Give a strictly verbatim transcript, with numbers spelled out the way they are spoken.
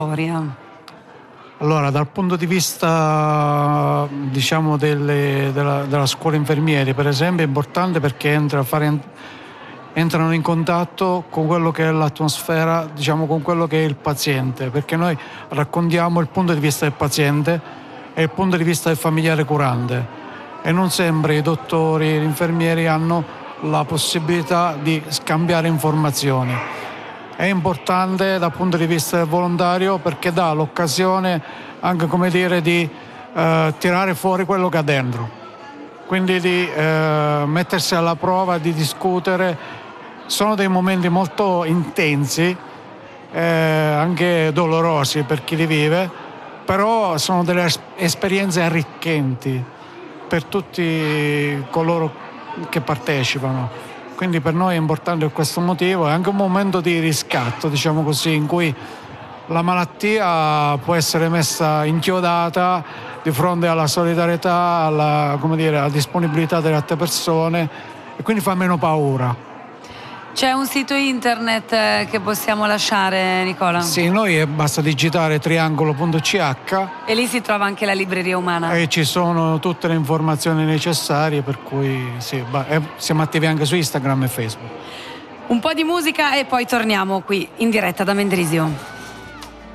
Storia. Allora, dal punto di vista, diciamo, delle, della, della scuola infermieri, per esempio, è importante perché entra a fare, entrano in contatto con quello che è l'atmosfera, diciamo, con quello che è il paziente, perché noi raccontiamo il punto di vista del paziente e il punto di vista del familiare curante e non sempre i dottori e gli infermieri hanno la possibilità di scambiare informazioni. È importante dal punto di vista del volontario perché dà l'occasione anche, come dire, di eh, tirare fuori quello che ha dentro, quindi di eh, mettersi alla prova, di discutere. Sono dei momenti molto intensi, eh, anche dolorosi per chi li vive, però sono delle es- esperienze arricchenti per tutti coloro che partecipano. Quindi per noi è importante per questo motivo, è anche un momento di riscatto, diciamo così, in cui la malattia può essere messa inchiodata di fronte alla solidarietà, alla, come dire, alla disponibilità delle altre persone e quindi fa meno paura. C'è un sito internet eh, che possiamo lasciare, Nicola? Sì, noi basta digitare triangolo punto c h E lì si trova anche la libreria umana. e ci sono tutte le informazioni necessarie, per cui sì, siamo attivi anche su Instagram e Facebook. Un po' di musica e poi torniamo qui in diretta da Mendrisio.